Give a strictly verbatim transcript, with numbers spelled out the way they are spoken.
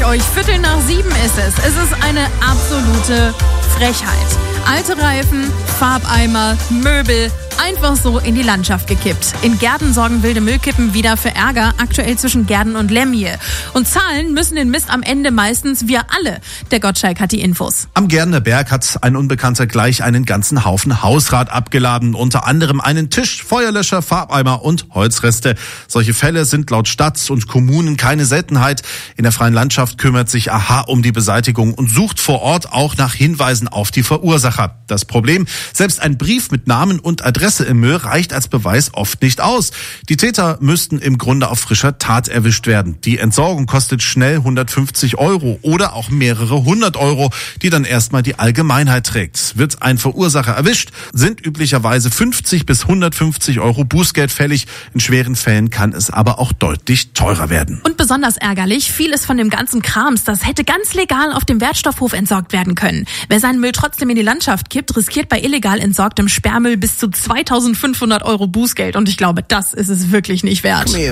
euch. Viertel nach sieben ist es. Es ist eine absolute Frechheit. Alte Reifen, Farbeimer, Möbel, einfach so in die Landschaft gekippt. In Gärten sorgen wilde Müllkippen wieder für Ärger, aktuell zwischen Gärden und Lemje. Und zahlen müssen den Mist am Ende meistens wir alle. Der Gottschalk hat die Infos. Am Gärtner Berg hat ein Unbekannter gleich einen ganzen Haufen Hausrat abgeladen. Unter anderem einen Tisch, Feuerlöscher, Farbeimer und Holzreste. Solche Fälle sind laut Stadt und Kommunen keine Seltenheit. In der freien Landschaft kümmert sich A H um die Beseitigung und sucht vor Ort auch nach Hinweisen auf die Verursacher. Das Problem, selbst ein Brief mit Namen und Adresse im Müll reicht als Beweis oft nicht aus. Die Täter müssten im Grunde auf frischer Tat erwischt werden. Die Entsorgung kostet schnell hundertfünfzig Euro oder auch mehrere hundert Euro, die dann erstmal die Allgemeinheit trägt. Wird ein Verursacher erwischt, sind üblicherweise fünfzig bis hundertfünfzig Euro Bußgeld fällig. In schweren Fällen kann es aber auch deutlich teurer werden. Und besonders ärgerlich, vieles von dem ganzen Krams, das hätte ganz legal auf dem Wertstoffhof entsorgt werden können. Wer seinen Müll trotzdem in die Landschaft kippt, riskiert bei illegal entsorgtem Sperrmüll bis zu zweitausendfünfhundert Euro Bußgeld. Und ich glaube, das ist es wirklich nicht wert.